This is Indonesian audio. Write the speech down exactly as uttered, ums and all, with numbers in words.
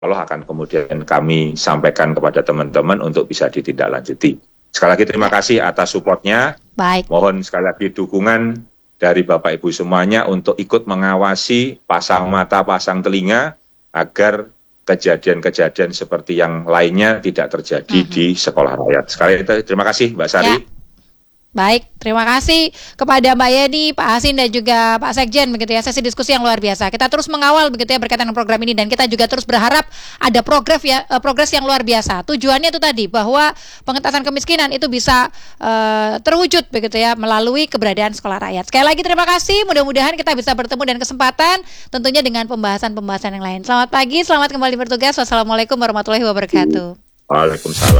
Allah akan kemudian kami sampaikan kepada teman-teman untuk bisa ditindaklanjuti. Sekali lagi terima kasih atas supportnya. Baik. Mohon sekali lagi dukungan dari Bapak Ibu semuanya untuk ikut mengawasi, pasang mata, pasang telinga, agar kejadian-kejadian seperti yang lainnya tidak terjadi mm-hmm. di sekolah rakyat. Sekali lagi terima kasih Mbak Sari. Ya. Baik, terima kasih kepada Mbak Yeni, Pak Hasin dan juga Pak Sekjen begitu ya, sesi diskusi yang luar biasa. Kita terus mengawal begitu ya berkaitan dengan program ini dan kita juga terus berharap ada progres ya, progres yang luar biasa. Tujuannya itu tadi bahwa pengentasan kemiskinan itu bisa uh, terwujud begitu ya melalui keberadaan sekolah rakyat. Sekali lagi terima kasih, mudah-mudahan kita bisa bertemu dan kesempatan tentunya dengan pembahasan-pembahasan yang lain. Selamat pagi, selamat kembali bertugas. Wassalamualaikum warahmatullahi wabarakatuh. Waalaikumsalam.